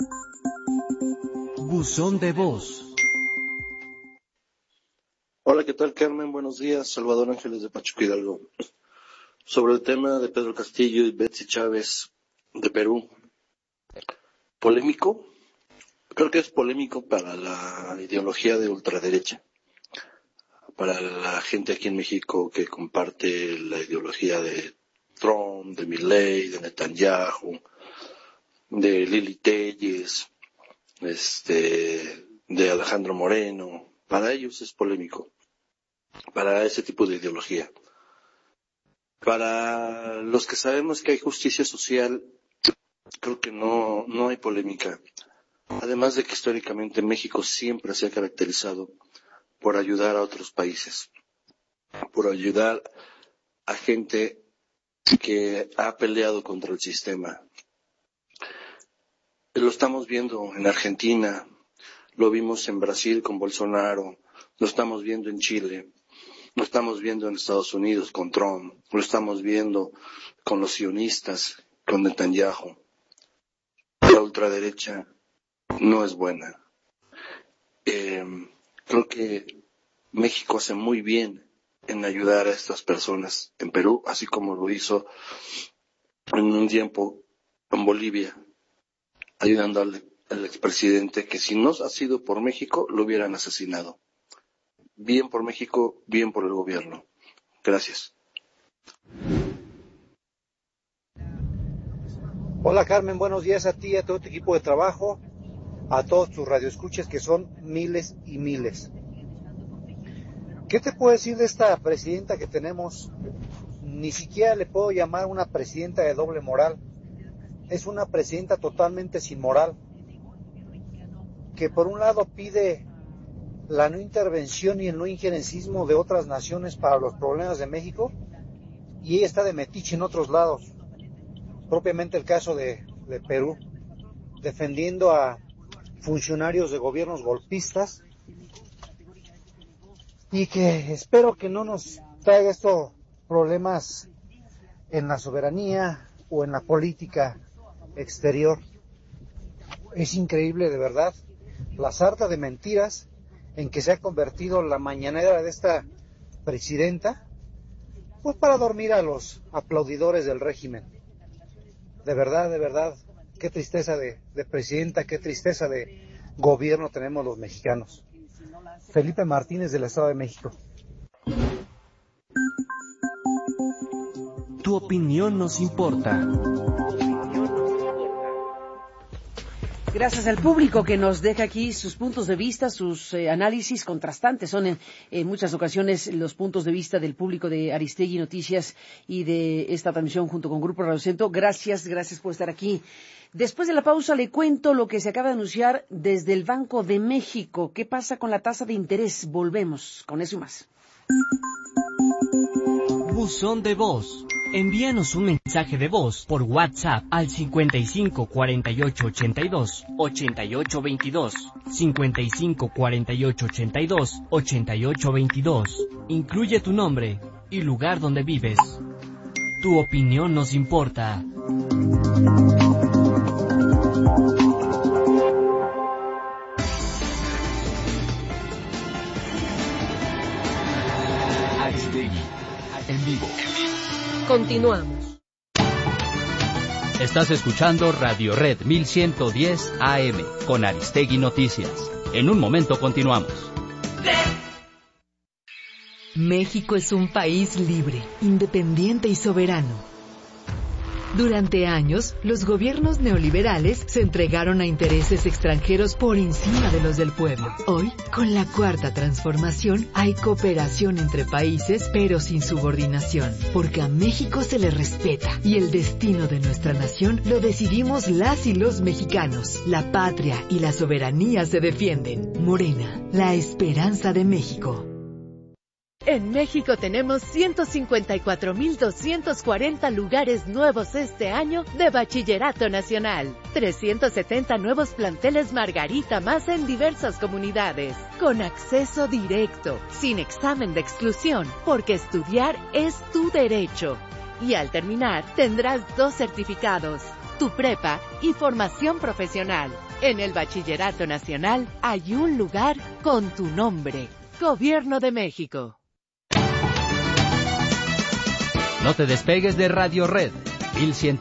Buzón de voz. Hola, ¿qué tal, Carmen? Buenos días. Salvador Ángeles de Pachuca, Hidalgo. Sobre el tema de Pedro Castillo y Betsy Chávez de Perú. ¿Polémico? Creo que es polémico para la ideología de ultraderecha. Para la gente aquí en México que comparte la ideología de Trump, de Milei, de Netanyahu, de Lili Telles, de Alejandro Moreno. Para ellos es polémico, para ese tipo de ideología. Para los que sabemos que hay justicia social, creo que no hay polémica. Además de que históricamente México siempre se ha caracterizado por ayudar a otros países, por ayudar a gente que ha peleado contra el sistema. Lo estamos viendo en Argentina, lo vimos en Brasil con Bolsonaro, lo estamos viendo en Chile, lo estamos viendo en Estados Unidos con Trump, lo estamos viendo con los sionistas, con Netanyahu. La ultraderecha no es buena. Creo que México hace muy bien en ayudar a estas personas en Perú, así como lo hizo en un tiempo en Bolivia, ayudando al expresidente que si no ha sido por México lo hubieran asesinado. Bien por México, bien por el gobierno. Gracias. Hola Carmen, buenos días a ti y a todo tu equipo de trabajo, a todos tus radioescuchas que son miles y miles. ¿Qué te puedo decir de esta presidenta que tenemos? Ni siquiera le puedo llamar una presidenta de doble moral. Es una presidenta totalmente sin moral, que por un lado pide la no intervención y el no injerencismo de otras naciones para los problemas de México, y ella está de metiche en otros lados, propiamente el caso de Perú, defendiendo a funcionarios de gobiernos golpistas, y que espero que no nos traiga esto problemas en la soberanía o en la política exterior. Es increíble, de verdad, la sarta de mentiras en que se ha convertido la mañanera de esta presidenta, pues para dormir a los aplaudidores del régimen. De verdad, qué tristeza de presidenta, qué tristeza de gobierno tenemos los mexicanos. Felipe Martínez, del Estado de México. Tu opinión nos importa. Gracias al público que nos deja aquí sus puntos de vista, sus análisis contrastantes. Son en muchas ocasiones los puntos de vista del público de Aristegui Noticias y de esta transmisión junto con Grupo Radio Centro. Gracias por estar aquí. Después de la pausa le cuento lo que se acaba de anunciar desde el Banco de México. ¿Qué pasa con la tasa de interés? Volvemos con eso y más. Buzón de voz. Envíanos un mensaje de voz por WhatsApp al 55 48 82 88 22, 55 48 82 88 22. Incluye tu nombre y lugar donde vives. Tu opinión nos importa. Aristegui, en vivo. Continuamos. Estás escuchando Radio Red 1110 AM con Aristegui Noticias. En un momento continuamos. México es un país libre, independiente y soberano. Durante años, los gobiernos neoliberales se entregaron a intereses extranjeros por encima de los del pueblo. Hoy, con la Cuarta Transformación, hay cooperación entre países, pero sin subordinación, porque a México se le respeta y el destino de nuestra nación lo decidimos las y los mexicanos. La patria y la soberanía se defienden. Morena, la esperanza de México. En México tenemos 154,240 lugares nuevos este año de Bachillerato Nacional. 370 nuevos planteles Margarita más en diversas comunidades. Con acceso directo, sin examen de exclusión, porque estudiar es tu derecho. Y al terminar, tendrás 2 certificados. tu prepa y formación profesional. En el Bachillerato Nacional hay un lugar con tu nombre. Gobierno de México. No te despegues de Radio Red 1100.